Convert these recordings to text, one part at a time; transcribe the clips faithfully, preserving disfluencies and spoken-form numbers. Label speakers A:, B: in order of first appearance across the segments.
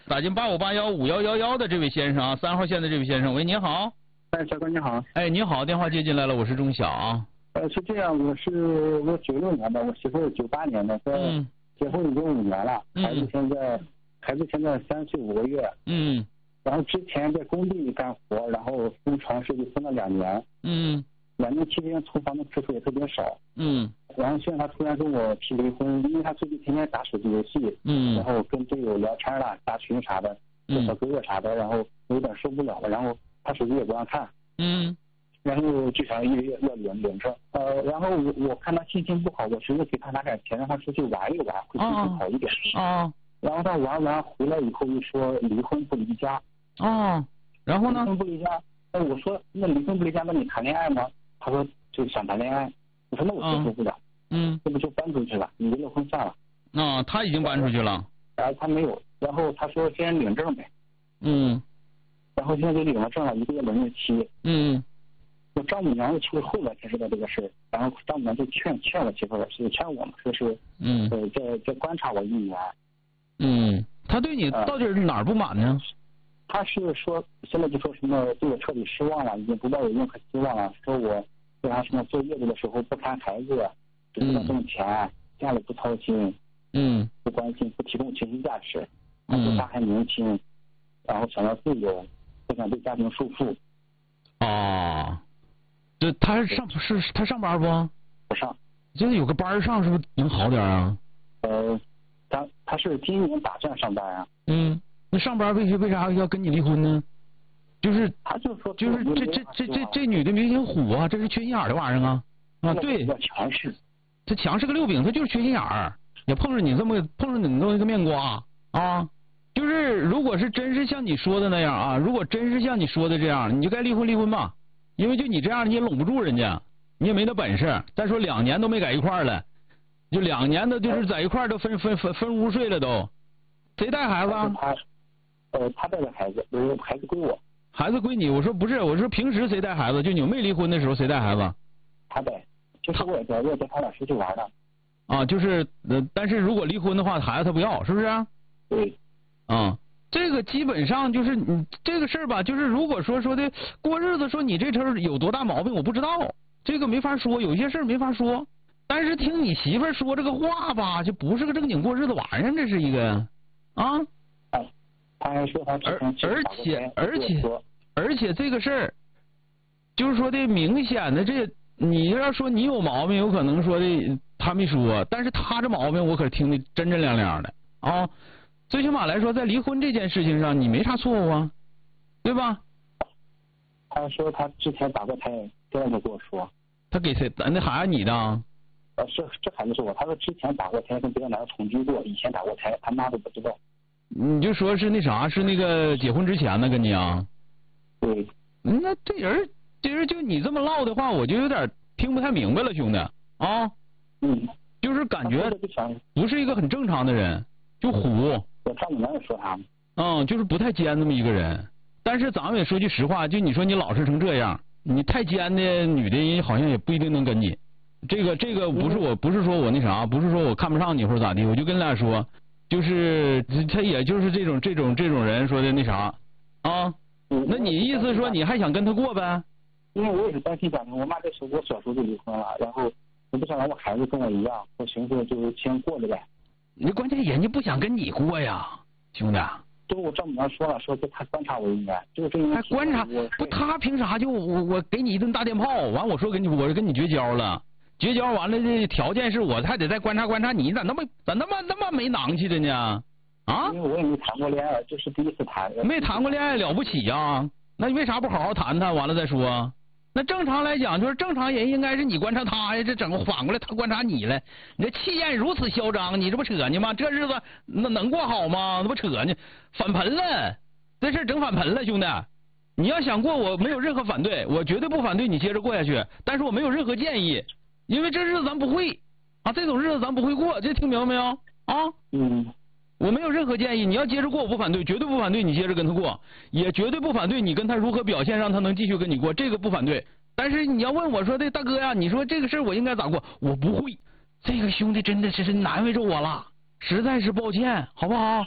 A: 打进八五八幺五幺幺幺的这位先生啊，三号线的这位先生，喂，你好。
B: 哎，小哥你好。
A: 哎，你好，电话接进来了，我是钟晓啊。
B: 呃，是这样，我是我九六年的，我媳妇是九八年的，在结婚已经五年了，
A: 嗯、
B: 孩子现在孩子现在三岁五个月。
A: 嗯。
B: 然后之前在工地里干活，然后分床设计分了两年。
A: 嗯。
B: 两年期间租房的次数也特别少。
A: 嗯。
B: 然后现在他突然跟我提离婚，因为他最近天天打手机游戏。
A: 嗯。
B: 然后跟队友聊天了，加群啥的，
A: 嗯。
B: 小哥哥啥的，然后有点受不了了，然后他手机也不让看。
A: 嗯。
B: 然后就想一个月要领领证，呃，然后我我看他心情不好，我寻思给他拿点钱，让他出去玩一玩，会心情好一点。
A: 啊。
B: 然后他玩完回来以后又说离婚不离家。
A: 啊。然后呢？
B: 离婚不离家，那我说那离婚不离家，那你谈恋爱吗？他说就想谈恋爱。我说那我接受不了。
A: 嗯。
B: 这不就搬出去了？你离了婚算了。
A: 啊，他已经搬出去了。
B: 然后他没有，然后他说先领证呗。
A: 嗯。
B: 然后现在就领了证了，一个月轮着期。
A: 嗯。
B: 我丈母娘其实后来才知道这个事儿，然后丈母娘就劝劝我媳妇儿，是劝我嘛，说是
A: 嗯，
B: 呃，再再观察我一年。
A: 嗯，他对你到底是哪儿不满呢？
B: 他是说现在就说什么对我彻底失望了，已经不抱有任何希望了，说我对他什么坐月子的时候不看孩子，只知道挣钱，家里不操心，
A: 嗯，
B: 不关心，不提供情绪价值，他说他还年轻，然后想要自由，不想被家庭束缚。
A: 哦。这他是上是他上班不？
B: 不上。
A: 就是有个班上，是不是能好点啊？
B: 呃，他他是今年打算上班啊。
A: 嗯，那上班为啥为啥要跟你离婚呢？就是
B: 他就说
A: 就是这这这这这女的明显虎啊，这是缺心眼儿的玩意儿啊啊！对，
B: 强势。
A: 他强势个六饼，他就是缺心眼儿，也碰上你这么碰上你这么一个面瓜啊！就是如果是真是像你说的那样啊，如果真是像你说的这样，你就该离婚离婚吧。因为就你这样你也拢不住人家，你也没那本事。再说两年都没在一块儿了，就两年的就是在一块儿都分分分分屋睡了都。谁带孩子啊？
B: 他，呃，他带的孩子，呃，孩子归我。
A: 孩子归你？我说不是，我说平时谁带孩子？就你们没离婚的时候谁带孩子？
B: 他带，就是我带，我带他俩出去玩了。
A: 啊，就是呃，但是如果离婚的话，孩子他不要，是不是？
B: 对。
A: 啊。这个基本上就是你这个事儿吧，就是如果说说的过日子，说你这头有多大毛病，我不知道，这个没法说，有些事儿没法说。但是听你媳妇儿说这个话吧，就不是个正经过日子玩意儿，这是一个啊。
B: 哎，他还说他之前
A: 而且而且而且这个事儿，就是说的明显的这，你要说你有毛病，有可能说的他没说，但是他这毛病我可听得真真亮亮的啊。最起码来说，在离婚这件事情上，你没啥错误啊，对吧？
B: 他说他之前打过胎，这样就跟我说。
A: 他给谁？那孩子你的？
B: 呃，是这孩子是我。他说之前打过胎，跟别的男的同居过，以前打过胎，他妈都不知道。
A: 你就说是那啥，是那个结婚之前呢，跟你啊？
B: 对。
A: 那这人，这人就你这么唠的话，我就有点听不太明白了，兄弟啊。
B: 嗯。
A: 就是感觉不是一个很正常的人，就虎。
B: 我丈母娘也说他。
A: 嗯，就是不太尖那么一个人。但是咱们也说句实话，就你说你老实成这样，你太尖的女的人好像也不一定能跟你。这个这个不是我不是说我那啥，不是说我看不上你或者咋地，我就跟大家说，就是他也就是这种这种这种人说的那啥啊。那你意思说你还想跟他过呗？
B: 因为我也是单亲家庭，我妈这时候我小时候就离婚了，然后我不想让我孩子跟我一样，我寻思就先过着呗。
A: 你关键人家不想跟你过呀，兄弟。
B: 就我丈母娘说了，说这他观察我一年，就是这一年。
A: 还观察不？他凭啥就我我给你一顿大电炮，完我说跟你我是跟你绝交了，绝交完了这条件是我还得再观察观察你，咋那么咋那么那么没囊气的呢？啊？
B: 因为我也没谈过恋爱，这是第一次谈。
A: 没谈过恋爱了不起呀、啊？那你为啥不好好谈谈，完了再说？那正常来讲，就是正常人应该是你观察他呀，这整个反过来他观察你了。你这气焰如此嚣张，你这不扯呢吗？这日子那能过好吗？那不扯呢，反盆了，这事整反盆了，兄弟。你要想过，我没有任何反对，我绝对不反对你接着过下去，但是我没有任何建议，因为这日子咱不会啊，这种日子咱不会过，这听明白没有啊？
B: 嗯。
A: 我没有任何建议，你要接着过我不反对，绝对不反对你接着跟他过，也绝对不反对你跟他如何表现让他能继续跟你过，这个不反对。但是你要问我说的大哥呀，你说这个事儿我应该咋过？我不会，这个兄弟真的是难为着我了，实在是抱歉，好不好？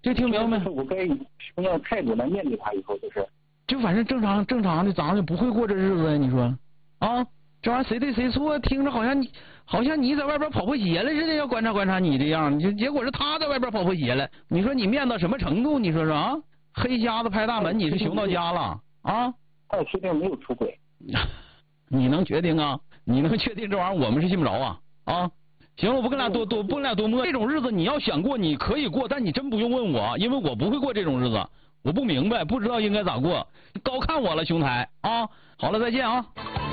A: 这听明白没？
B: 我该什么样的态度来面对他以后就是？
A: 就反正正常正常的，咱就不会过这日子呀？你说啊，这玩意儿谁对谁错？听着好像你好像你在外边跑破鞋了似的，要观察观察你这样，就结果是他在外边跑破鞋了。你说你面到什么程度？你说说啊？黑瞎子拍大门，你是熊到家了啊？
B: 他也确定没有出轨。
A: 你能确定啊？你能确定这玩意儿我们是信不着啊？啊？行了，我不跟俩多多不跟俩多磨。这种日子你要想过，你可以过，但你真不用问我，因为我不会过这种日子。我不明白，不知道应该咋过，高看我了，兄台啊！好了，再见啊！